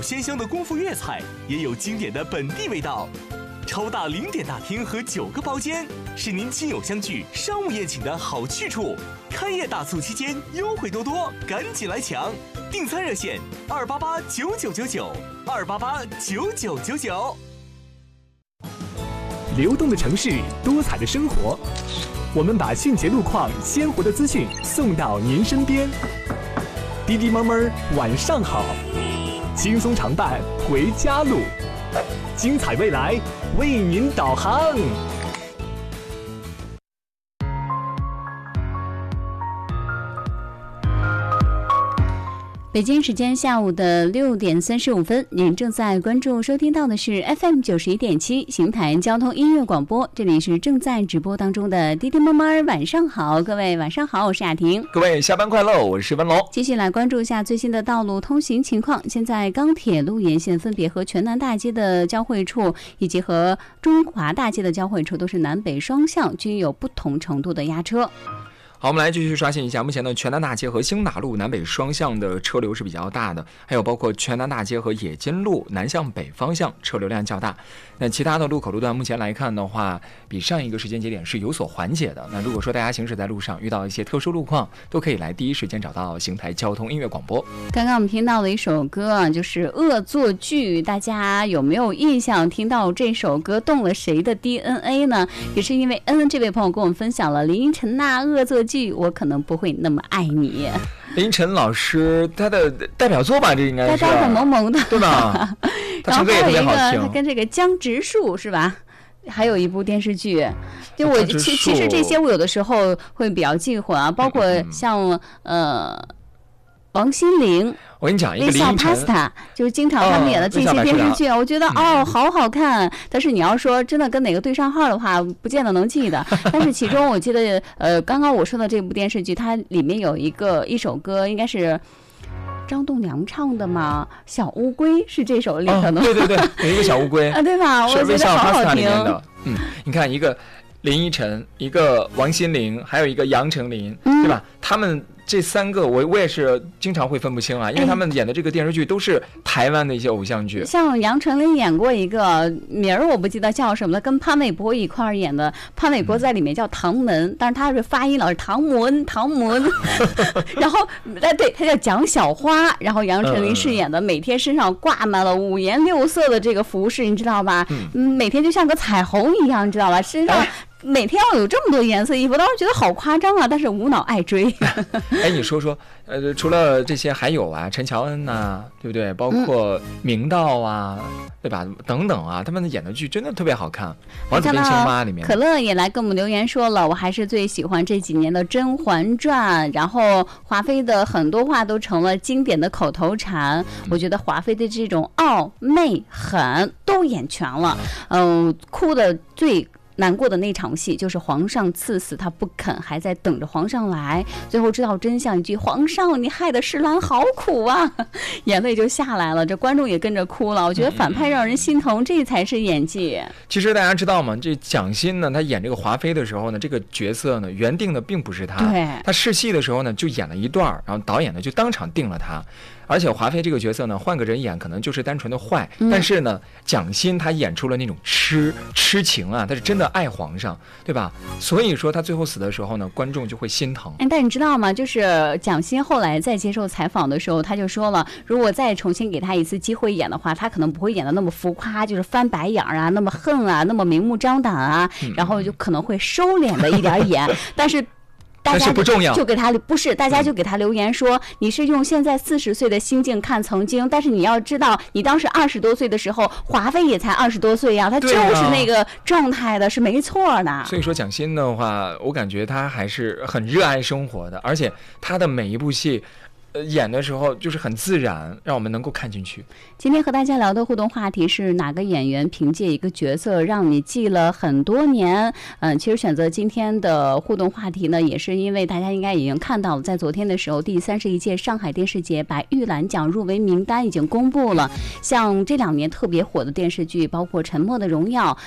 鲜香的功夫粤菜，也有经典的本地味道。超大0点大厅和9个包间，是您亲友相聚、商务宴请的好去处。开业大促期间优惠多多，赶紧来抢！订餐热线2889999，2889999。 流动的城市，多彩的生活，我们把迅捷路况、鲜活的资讯送到您身边。滴滴猫猫晚上好，轻松常伴回家路，精彩未来为您导航。 北京时间下午的6点35分，您正在关注收听到的是 FM 91.7邢台交通音乐广播，这里是正在直播当中的滴滴猫猫晚上好，各位晚上好，我是雅婷， 各位下班快乐，我是文龙。 继续来关注一下最新的道路通行情况。现在钢铁路沿线分别和全南大街的交汇处以及和中华大街的交汇处都是南北双向，均有不同程度的压车。 好，我们来继续刷新一下，目前的全南大街和兴达路南北双向的车流是比较大的，还有包括全南大街和冶金路南向北方向车流量较大。那其他的路口路段目前来看的话，比上一个时间节点是有所缓解的。那如果说大家行驶在路上遇到一些特殊路况，都可以来第一时间找到邢台交通音乐广播。 刚刚我们听到了一首歌啊，就是《恶作剧》，大家有没有印象？听到这首歌动了谁的 DNA 呢？也是因为这位朋友跟我们分享了林晨呐《恶作剧》，我可能不会那么爱你。 林晨老师他的代表作吧，这应该是大家很萌萌的， 对吧？他唱歌也特别好听。 他跟这个江直树是吧？还有一部电视剧，就我其实这些我有的时候会比较忌讳啊，包括像王心凌， 我跟你讲一个林依晨 Pasta， 就是经常他们演的这些电视剧，我觉得好好看。但是你要说真的跟哪个对上号的话，不见得能记得。但是其中我记得，刚刚我说的这部电视剧，它里面有一首歌，应该是张栋梁唱的嘛，小乌龟是这首里头的。 对，有一个小乌龟啊，对吧？我觉得好好听。 你看一个林依晨，一个王心凌，还有一个杨丞琳，对吧？他们这3个我也是经常会分不清啊，因为他们演的这个电视剧都是台湾的一些偶像剧。 像杨丞琳演过一个名儿我不记得叫什么了，跟潘玮柏一块儿演的，潘玮柏在里面叫唐门，但是他是发音老是唐门，然后对，他叫蒋小花，然后杨丞琳饰演的每天身上挂满了5颜6色的这个服饰，你知道吧？每天就像个彩虹一样，你知道吧？身上每天要有这么多颜色衣服，当时觉得好夸张啊，但是无脑爱追。 哎，你说说，除了这些还有啊，陈乔恩呐，对不对？包括明道啊，对吧？等等啊，他们演的剧真的特别好看。王子变青蛙里面， 可乐也来跟我们留言说了，我还是最喜欢这几年的《甄嬛传》，然后华妃的很多话都成了经典的口头禅。我觉得华妃的这种傲媚狠都演全了，哭的最难过的那场戏就是皇上赐死他不肯，还在等着皇上来，最后知道真相一句皇上你害得世兰好苦啊，眼泪就下来了，这观众也跟着哭了。我觉得反派让人心疼，这才是演技。 其实大家知道吗，这蒋欣呢，他演这个华妃的时候呢，这个角色呢原定的并不是他，他试戏的时候呢就演了一段，然后导演呢就当场定了他。而且华妃这个角色呢，换个人演可能就是单纯的坏，但是呢，蒋欣她演出了那种痴情啊，她是真的爱皇上，对吧？所以说她最后死的时候呢，观众就会心疼。 但你知道吗？就是蒋欣后来在接受采访的时候，他就说了，如果再重新给他一次机会演的话，他可能不会演的那么浮夸，就是翻白眼啊，那么恨啊，那么明目张胆啊，然后就可能会收敛的一点演，但是。大家不重要， 就给他不是，大家就给他留言说，你是用现在40岁的心境看曾经，但是你要知道，你当时20多岁的时候，华妃也才20多岁呀，她就是那个状态的，是没错的。 所以说蒋欣的话，我感觉她还是很热爱生活的，而且她的每一部戏。演的时候就是很自然，让我们能够看进去。 今天和大家聊的互动话题是哪个演员凭借一个角色让你记了很多年？其实选择今天的互动话题呢，也是因为大家应该已经看到了，在昨天的时候，第31届上海电视节白玉兰奖入围名单已经公布了。像这2年特别火的电视剧，包括《沉默的荣耀》，